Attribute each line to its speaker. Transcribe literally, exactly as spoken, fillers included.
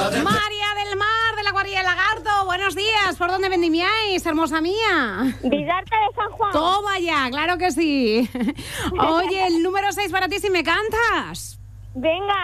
Speaker 1: María del Mar, de la Guardia del Lagarto, buenos días. ¿Por dónde vendimiáis, hermosa mía?
Speaker 2: Vidarte de San Juan.
Speaker 1: Toma ya, claro que sí. Oye, el número seis para ti, si me cantas.
Speaker 2: Venga.